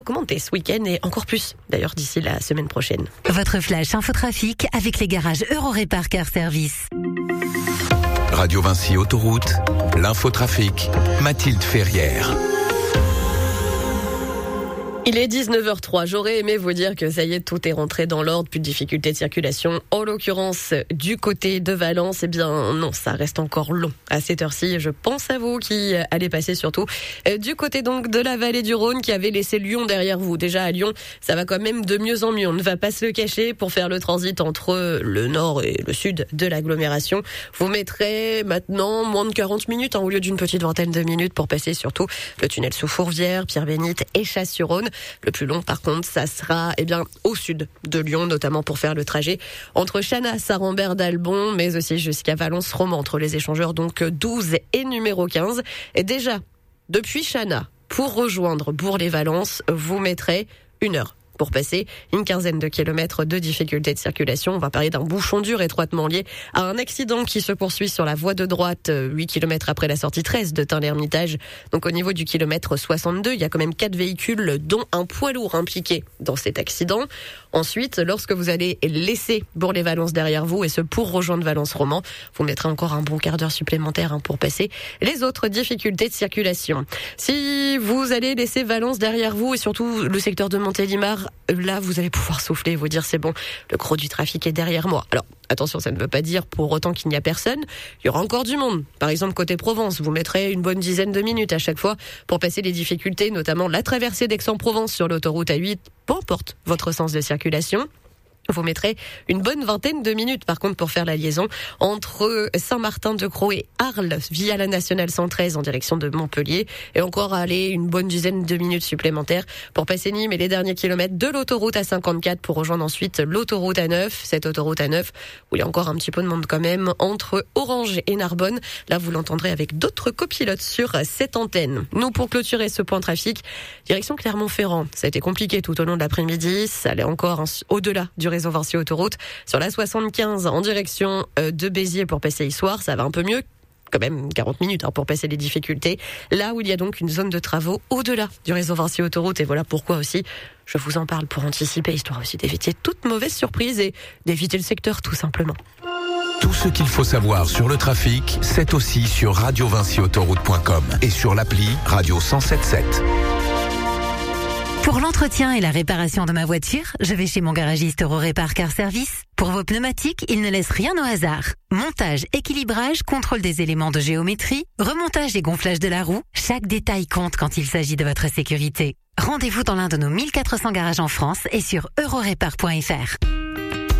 Commenter ce week-end et encore plus d'ailleurs d'ici la semaine prochaine. Votre flash infotrafic avec les garages Eurorépar Car Service. Radio Vinci Autoroute, l'infotrafic, Mathilde Ferrière. Il est 19h03, j'aurais aimé vous dire que ça y est, tout est rentré dans l'ordre, plus de difficultés de circulation. En l'occurrence, du côté de Valence, eh bien non, ça reste encore long à cette heure-ci. Je pense à vous qui allez passer surtout du côté donc de la vallée du Rhône qui avait laissé Lyon derrière vous. Déjà à Lyon, ça va quand même de mieux en mieux, on ne va pas se le cacher. Pour faire le transit entre le nord et le sud de l'agglomération, vous mettrez maintenant moins de 40 minutes au lieu d'une petite vingtaine de minutes pour passer surtout le tunnel sous Fourvière, Pierre-Bénite et Chasse-sur-Rhône. Le plus long, par contre, ça sera au sud de Lyon, notamment pour faire le trajet entre Chanat, Saint-Rambert d'Albon, mais aussi jusqu'à Valence-Romand, entre les échangeurs donc 12 et numéro 15. Et déjà, depuis Chanat, pour rejoindre Bourg-les-Valences, vous mettrez 1 heure. Pour passer une quinzaine de kilomètres de difficultés de circulation. On va parler d'un bouchon dur étroitement lié à un accident qui se poursuit sur la voie de droite 8 kilomètres après la sortie 13 de Tain-l'Hermitage. Donc au niveau du kilomètre 62, il y a quand même 4 véhicules dont un poids lourd impliqué dans cet accident. Ensuite, lorsque vous allez laisser Bourg-les-Valences derrière vous et ce pour rejoindre Valence-Romand, vous mettrez encore un bon quart d'heure supplémentaire pour passer les autres difficultés de circulation. Si vous allez laisser Valence derrière vous et surtout le secteur de Montélimar, là, vous allez pouvoir souffler et vous dire c'est bon, le gros du trafic est derrière moi. Alors, attention, ça ne veut pas dire pour autant qu'il n'y a personne. Il y aura encore du monde. Par exemple, côté Provence, vous mettrez une bonne dizaine de minutes à chaque fois pour passer les difficultés, notamment la traversée d'Aix-en-Provence sur l'autoroute A8, peu importe votre sens de circulation. Vous mettrez une bonne vingtaine de minutes, par contre, pour faire la liaison entre Saint-Martin-de-Crau et Arles via la nationale 113 en direction de Montpellier. Et encore aller une bonne dizaine de minutes supplémentaires pour passer Nîmes et les derniers kilomètres de l'autoroute A54 pour rejoindre ensuite l'autoroute A9. Cette autoroute A9 où il y a encore un petit peu de monde quand même entre Orange et Narbonne. Là, vous l'entendrez avec d'autres copilotes sur cette antenne. Nous, pour clôturer ce point trafic, direction Clermont-Ferrand. Ça a été compliqué tout au long de l'après-midi. Ça allait encore au-delà du réseau Vinci Autoroute. Sur la 75 en direction de Béziers pour passer Issoire, ça va un peu mieux. Quand même 40 minutes pour passer les difficultés. Là où il y a donc une zone de travaux au-delà du réseau Vinci Autoroute. Et voilà pourquoi aussi je vous en parle pour anticiper, histoire aussi d'éviter toute mauvaise surprise et d'éviter le secteur tout simplement. Tout ce qu'il faut savoir sur le trafic, c'est aussi sur radiovinciautoroute.com et sur l'appli Radio 107.7. Pour l'entretien et la réparation de ma voiture, je vais chez mon garagiste Eurorépar Car Service. Pour vos pneumatiques, il ne laisse rien au hasard. Montage, équilibrage, contrôle des éléments de géométrie, remontage et gonflage de la roue, chaque détail compte quand il s'agit de votre sécurité. Rendez-vous dans l'un de nos 1400 garages en France et sur eurorépar.fr.